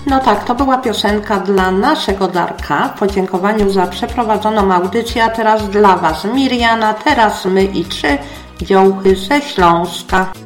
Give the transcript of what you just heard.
No tak, to była piosenka dla naszego Darka w podziękowaniu za przeprowadzoną audycję, a teraz dla Was Miriana, teraz my i 3 dziołchy ze Śląska.